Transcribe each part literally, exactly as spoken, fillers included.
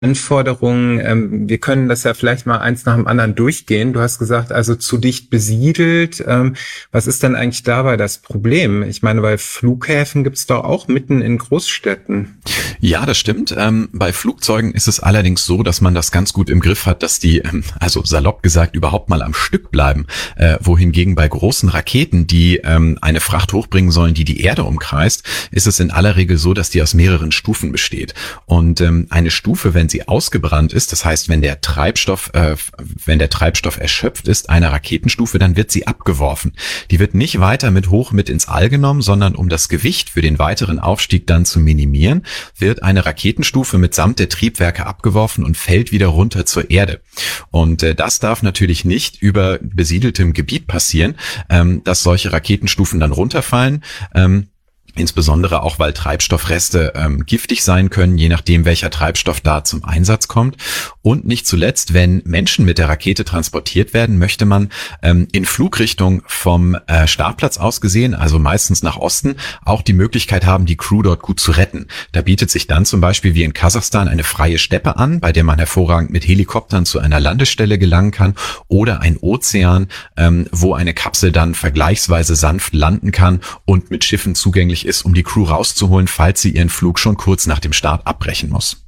Anforderungen, ähm, wir können das ja vielleicht mal eins nach dem anderen durchgehen. Du hast gesagt, also zu dicht besiedelt. Ähm, was ist denn eigentlich dabei das Problem? Ich meine, bei Flughäfen gibt's doch auch mitten in Großstädten. Ja, das stimmt. Ähm, bei Flugzeugen ist es allerdings so, dass man das ganz gut im Griff hat, dass die, ähm, also salopp gesagt, überhaupt mal am Stück bleiben. Äh, wohingegen bei großen Raketen, die ähm, eine Fracht hochbringen sollen, die die Erde umkreist, ist es in aller Regel so, dass die aus mehreren Stufen besteht. Und ähm, eine Stufe, wenn sie ausgebrannt ist, das heißt, wenn der Treibstoff, äh, wenn der Treibstoff erschöpft ist, einer Raketenstufe, dann wird sie abgeworfen. Die wird nicht weiter mit hoch mit ins All genommen, sondern um das Gewicht für den weiteren Aufstieg dann zu minimieren, wird eine Raketenstufe mitsamt der Triebwerke abgeworfen und fällt wieder runter zur Erde. Und äh, das darf natürlich nicht über besiedeltem Gebiet passieren, ähm, dass solche Raketenstufen dann runterfallen. Ähm, Insbesondere auch, weil Treibstoffreste ähm, giftig sein können, je nachdem, welcher Treibstoff da zum Einsatz kommt. Und nicht zuletzt, wenn Menschen mit der Rakete transportiert werden, möchte man ähm, in Flugrichtung vom äh, Startplatz aus gesehen, also meistens nach Osten, auch die Möglichkeit haben, die Crew dort gut zu retten. Da bietet sich dann zum Beispiel wie in Kasachstan eine freie Steppe an, bei der man hervorragend mit Helikoptern zu einer Landestelle gelangen kann, oder ein Ozean, ähm, wo eine Kapsel dann vergleichsweise sanft landen kann und mit Schiffen zugänglich ist, um die Crew rauszuholen, falls sie ihren Flug schon kurz nach dem Start abbrechen muss.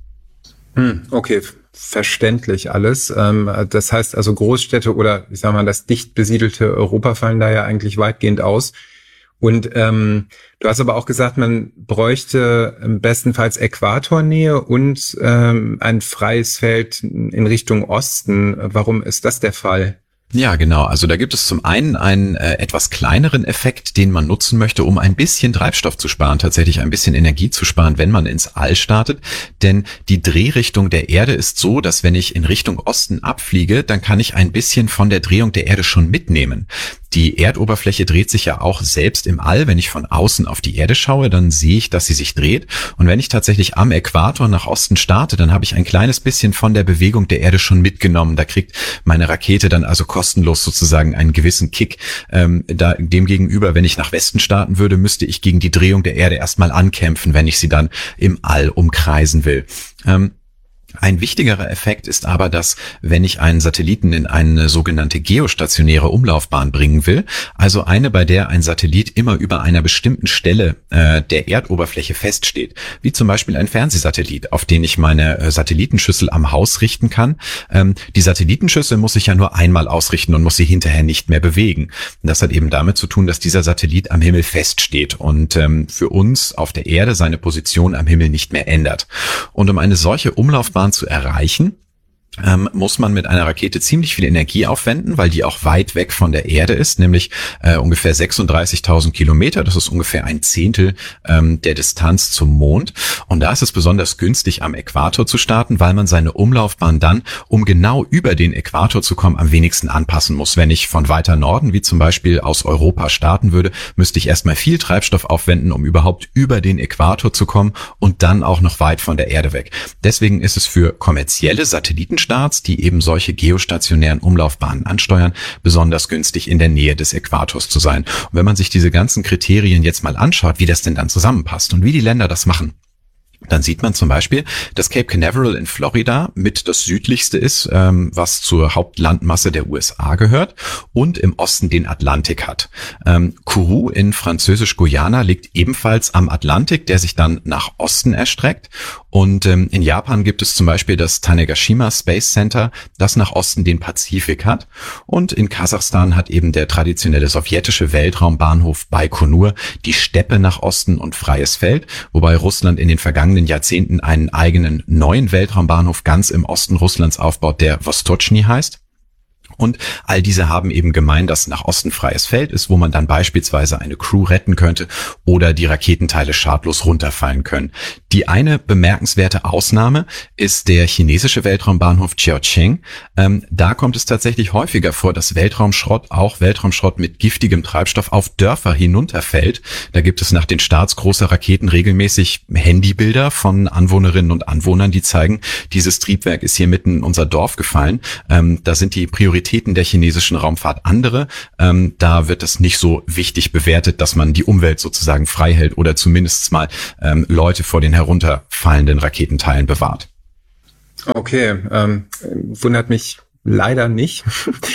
Hm, okay, verständlich alles. Ähm, das heißt also Großstädte oder ich sag mal das dicht besiedelte Europa fallen da ja eigentlich weitgehend aus. Und ähm, du hast aber auch gesagt, man bräuchte bestenfalls Äquatornähe und ähm, ein freies Feld in Richtung Osten. Warum ist das der Fall? Ja, genau. Also da gibt es zum einen einen äh, etwas kleineren Effekt, den man nutzen möchte, um ein bisschen Treibstoff zu sparen, tatsächlich ein bisschen Energie zu sparen, wenn man ins All startet. Denn die Drehrichtung der Erde ist so, dass wenn ich in Richtung Osten abfliege, dann kann ich ein bisschen von der Drehung der Erde schon mitnehmen. Die Erdoberfläche dreht sich ja auch selbst im All. Wenn ich von außen auf die Erde schaue, dann sehe ich, dass sie sich dreht. Und wenn ich tatsächlich am Äquator nach Osten starte, dann habe ich ein kleines bisschen von der Bewegung der Erde schon mitgenommen. Da kriegt meine Rakete dann also kostenlos sozusagen einen gewissen Kick. Ähm, da, demgegenüber, wenn ich nach Westen starten würde, müsste ich gegen die Drehung der Erde erstmal ankämpfen, wenn ich sie dann im All umkreisen will. Ähm, Ein wichtigerer Effekt ist aber, dass wenn ich einen Satelliten in eine sogenannte geostationäre Umlaufbahn bringen will, also eine, bei der ein Satellit immer über einer bestimmten Stelle äh, der Erdoberfläche feststeht, wie zum Beispiel ein Fernsehsatellit, auf den ich meine äh, Satellitenschüssel am Haus richten kann. Ähm, die Satellitenschüssel muss ich ja nur einmal ausrichten und muss sie hinterher nicht mehr bewegen. Und das hat eben damit zu tun, dass dieser Satellit am Himmel feststeht und ähm, für uns auf der Erde seine Position am Himmel nicht mehr ändert. Und um eine solche Umlaufbahn zu erreichen, ähm, muss man mit einer Rakete ziemlich viel Energie aufwenden, weil die auch weit weg von der Erde ist, nämlich äh, ungefähr sechsunddreißigtausend Kilometer. Das ist ungefähr ein Zehntel ähm, der Distanz zum Mond. Und da ist es besonders günstig, am Äquator zu starten, weil man seine Umlaufbahn dann, um genau über den Äquator zu kommen, am wenigsten anpassen muss. Wenn ich von weiter Norden, wie zum Beispiel aus Europa, starten würde, müsste ich erstmal viel Treibstoff aufwenden, um überhaupt über den Äquator zu kommen und dann auch noch weit von der Erde weg. Deswegen ist es für kommerzielle Satelliten Starts, die eben solche geostationären Umlaufbahnen ansteuern, besonders günstig in der Nähe des Äquators zu sein. Und wenn man sich diese ganzen Kriterien jetzt mal anschaut, wie das denn dann zusammenpasst und wie die Länder das machen, dann sieht man zum Beispiel, dass Cape Canaveral in Florida mit das südlichste ist, ähm, was zur Hauptlandmasse der U S A gehört und im Osten den Atlantik hat. Ähm, Kourou in Französisch-Guyana liegt ebenfalls am Atlantik, der sich dann nach Osten erstreckt. Und ähm, in Japan gibt es zum Beispiel das Tanegashima Space Center, das nach Osten den Pazifik hat. Und in Kasachstan hat eben der traditionelle sowjetische Weltraumbahnhof Baikonur die Steppe nach Osten und freies Feld, wobei Russland in den vergangenen Jahrzehnten einen eigenen neuen Weltraumbahnhof ganz im Osten Russlands aufbaut, der Vostochny heißt. Und all diese haben eben gemein, dass nach Osten freies Feld ist, wo man dann beispielsweise eine Crew retten könnte oder die Raketenteile schadlos runterfallen können. Die eine bemerkenswerte Ausnahme ist der chinesische Weltraumbahnhof Jiaocheng. Ähm, da kommt es tatsächlich häufiger vor, dass Weltraumschrott, auch Weltraumschrott mit giftigem Treibstoff, auf Dörfer hinunterfällt. Da gibt es nach den Starts großer Raketen regelmäßig Handybilder von Anwohnerinnen und Anwohnern, die zeigen, dieses Triebwerk ist hier mitten in unser Dorf gefallen. Ähm, da sind die Prioritäten der chinesischen Raumfahrt andere. Ähm, da wird es nicht so wichtig bewertet, dass man die Umwelt sozusagen frei hält oder zumindest mal ähm, Leute vor den herunterfallenden Raketenteilen bewahrt. Okay, ähm, wundert mich leider nicht.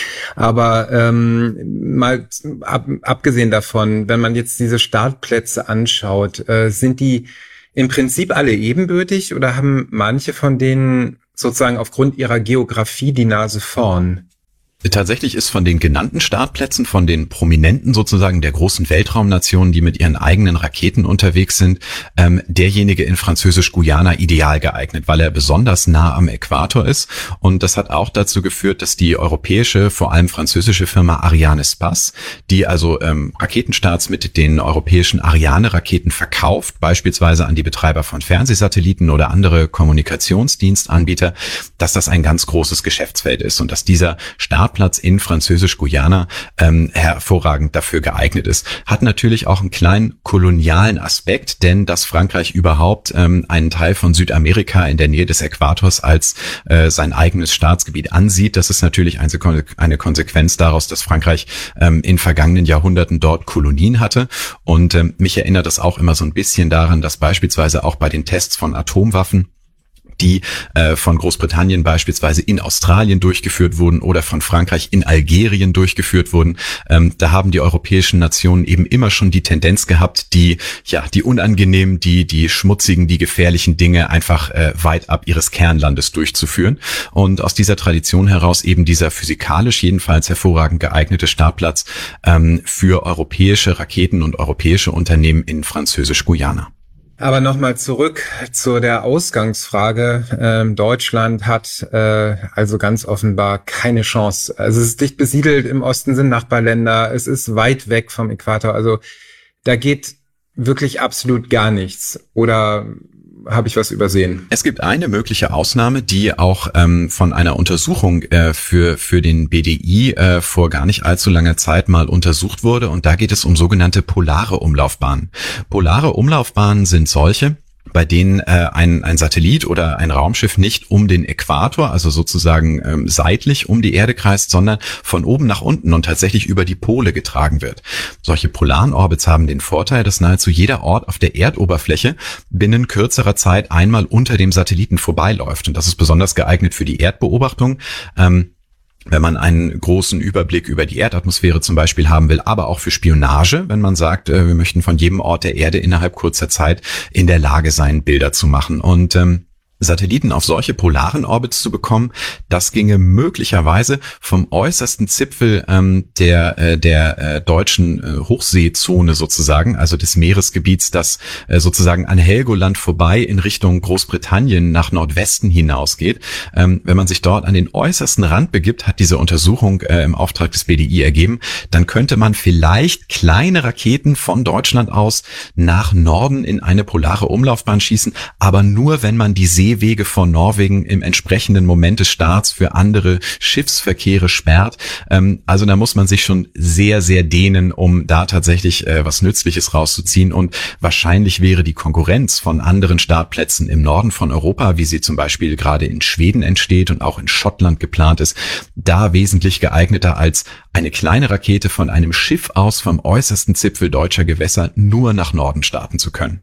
Aber ähm, mal ab, abgesehen davon, wenn man jetzt diese Startplätze anschaut, äh, sind die im Prinzip alle ebenbürtig oder haben manche von denen sozusagen aufgrund ihrer Geografie die Nase vorn? Tatsächlich ist von den genannten Startplätzen, von den Prominenten sozusagen der großen Weltraumnationen, die mit ihren eigenen Raketen unterwegs sind, ähm, derjenige in Französisch-Guyana ideal geeignet, weil er besonders nah am Äquator ist. Und das hat auch dazu geführt, dass die europäische, vor allem französische Firma Arianespace, die also ähm, Raketenstarts mit den europäischen Ariane-Raketen verkauft, beispielsweise an die Betreiber von Fernsehsatelliten oder andere Kommunikationsdienstanbieter, dass das ein ganz großes Geschäftsfeld ist und dass dieser Start Platz in Französisch-Guyana ähm, hervorragend dafür geeignet ist. Hat natürlich auch einen kleinen kolonialen Aspekt, denn dass Frankreich überhaupt ähm, einen Teil von Südamerika in der Nähe des Äquators als äh, sein eigenes Staatsgebiet ansieht, das ist natürlich eine, eine Konsequenz daraus, dass Frankreich ähm, in vergangenen Jahrhunderten dort Kolonien hatte. Und ähm, mich erinnert das auch immer so ein bisschen daran, dass beispielsweise auch bei den Tests von Atomwaffen, die äh, von Großbritannien beispielsweise in Australien durchgeführt wurden oder von Frankreich in Algerien durchgeführt wurden. Ähm, da haben die europäischen Nationen eben immer schon die Tendenz gehabt, die ja die unangenehmen, die die schmutzigen, die gefährlichen Dinge einfach äh, weit ab ihres Kernlandes durchzuführen. Und aus dieser Tradition heraus eben dieser physikalisch jedenfalls hervorragend geeignete Startplatz ähm, für europäische Raketen und europäische Unternehmen in Französisch-Guyana. Aber nochmal zurück zu der Ausgangsfrage. Ähm, Deutschland hat äh, also ganz offenbar keine Chance. Also es ist dicht besiedelt, im Osten sind Nachbarländer, es ist weit weg vom Äquator. Also da geht wirklich absolut gar nichts. Oder habe ich was übersehen? Es gibt eine mögliche Ausnahme, die auch ähm, von einer Untersuchung äh, für für den B D I äh, vor gar nicht allzu langer Zeit mal untersucht wurde. Und da geht es um sogenannte polare Umlaufbahnen. Polare Umlaufbahnen sind solche, bei denen äh, ein, ein Satellit oder ein Raumschiff nicht um den Äquator, also sozusagen ähm, seitlich um die Erde kreist, sondern von oben nach unten und tatsächlich über die Pole getragen wird. Solche polaren Orbits haben den Vorteil, dass nahezu jeder Ort auf der Erdoberfläche binnen kürzerer Zeit einmal unter dem Satelliten vorbeiläuft. Und das ist besonders geeignet für die Erdbeobachtung. Ähm, wenn man einen großen Überblick über die Erdatmosphäre zum Beispiel haben will, aber auch für Spionage, wenn man sagt, wir möchten von jedem Ort der Erde innerhalb kurzer Zeit in der Lage sein, Bilder zu machen. Und ähm, Satelliten auf solche polaren Orbits zu bekommen, das ginge möglicherweise vom äußersten Zipfel ähm, der äh, der äh, deutschen äh, Hochseezone sozusagen, also des Meeresgebiets, das äh, sozusagen an Helgoland vorbei in Richtung Großbritannien nach Nordwesten hinausgeht. Ähm, wenn man sich dort an den äußersten Rand begibt, hat diese Untersuchung äh, im Auftrag des B D I ergeben, dann könnte man vielleicht kleine Raketen von Deutschland aus nach Norden in eine polare Umlaufbahn schießen, aber nur, wenn man die See Seewege von Norwegen im entsprechenden Moment des Starts für andere Schiffsverkehre sperrt. Ähm, also da muss man sich schon sehr, sehr dehnen, um da tatsächlich äh, was Nützliches rauszuziehen. Und wahrscheinlich wäre die Konkurrenz von anderen Startplätzen im Norden von Europa, wie sie zum Beispiel gerade in Schweden entsteht und auch in Schottland geplant ist, da wesentlich geeigneter als eine kleine Rakete von einem Schiff aus vom äußersten Zipfel deutscher Gewässer nur nach Norden starten zu können.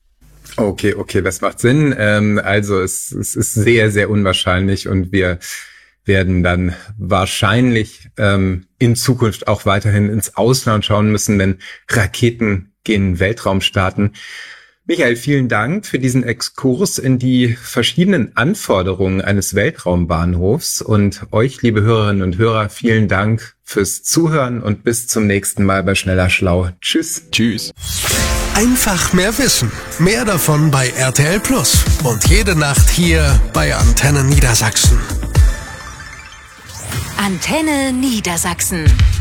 Okay, okay, das macht Sinn. Ähm, also es, es ist sehr, sehr unwahrscheinlich und wir werden dann wahrscheinlich ähm, in Zukunft auch weiterhin ins Ausland schauen müssen, wenn Raketen gen Weltraum starten. Michael, vielen Dank für diesen Exkurs in die verschiedenen Anforderungen eines Weltraumbahnhofs und euch, liebe Hörerinnen und Hörer, vielen Dank fürs Zuhören und bis zum nächsten Mal bei Schneller Schlau. Tschüss. Tschüss. Einfach mehr wissen. Mehr davon bei R T L Plus und jede Nacht hier bei Antenne Niedersachsen. Antenne Niedersachsen.